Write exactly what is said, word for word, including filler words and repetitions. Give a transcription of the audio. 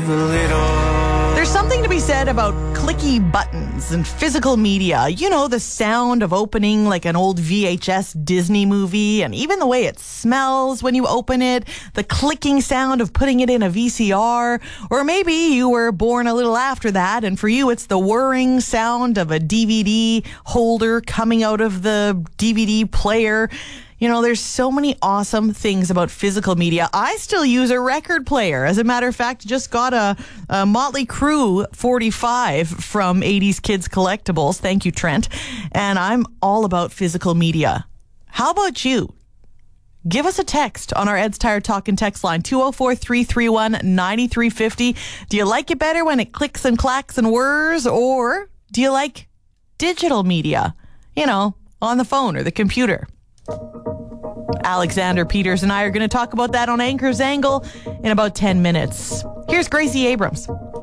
a little. There's something to be said about clicky buttons and physical media. You know, the sound of opening like an old V H S Disney movie, and even the way it smells when you open it, the clicking sound of putting it in a V C R. Or maybe you were born a little after that, and for you it's the whirring sound of a D V D holder coming out of the D V D player. You know, there's so many awesome things about physical media. I still use a record player. As a matter of fact, just got a, a Motley Crue forty-five from eighties Kids Collectibles. Thank you, Trent. And I'm all about physical media. How about you? Give us a text on our Ed's Tire Talk and text line, two oh four, three three one, nine three five oh. Do you like it better when it clicks and clacks and whirs, or do you like digital media? You know, on the phone or the computer. Alexander Peters and I are going to talk about that on Anchor's Angle in about ten minutes. Here's Gracie Abrams.